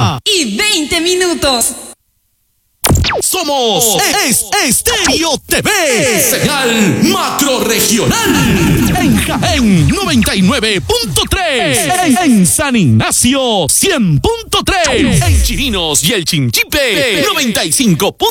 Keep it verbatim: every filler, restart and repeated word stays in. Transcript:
hora y veinte minutos. Somos Es Estéreo T V, señal macro regional. En Jaén noventa y nueve punto tres, en, en San Ignacio cien punto tres, en Chirinos y el Chinchipe noventa y cinco punto tres.